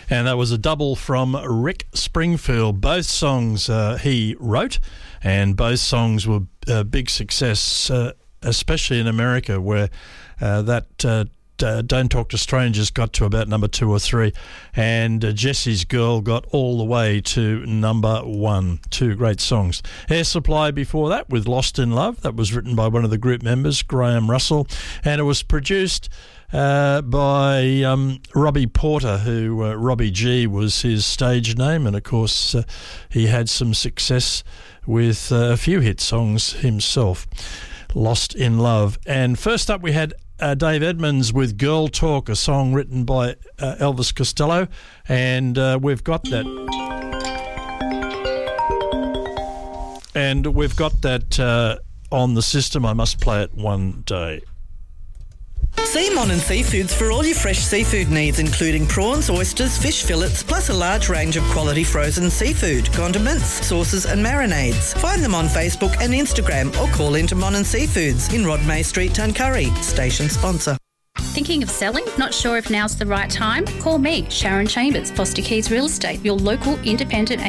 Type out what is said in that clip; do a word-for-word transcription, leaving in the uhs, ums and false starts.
And that was a double from Rick Springfield. Both songs uh, he wrote, and both songs were a big success, uh, especially in America, where uh, that uh, uh, Don't Talk to Strangers got to about number two or three, and uh, Jesse's Girl got all the way to number one. Two great songs. Air Supply before that with Lost in Love. That was written by one of the group members, Graham Russell, and it was produced Uh, by um, Robbie Porter, who uh, Robbie G was his stage name, and of course uh, he had some success with uh, a few hit songs himself. Lost in Love. And first up we had uh, Dave Edmunds with Girl Talk, a song written by uh, Elvis Costello, and uh, we've got that and we've got that uh, on the system. I must play it one day. See Monin Seafoods for all your fresh seafood needs, including prawns, oysters, fish fillets, plus a large range of quality frozen seafood, condiments, sauces and marinades. Find them on Facebook and Instagram or call into Monin Seafoods in Rodmay Street, Tuncurry. Station sponsor. Thinking of selling? Not sure if now's the right time? Call me, Sharon Chambers, Foster Keys Real Estate, your local independent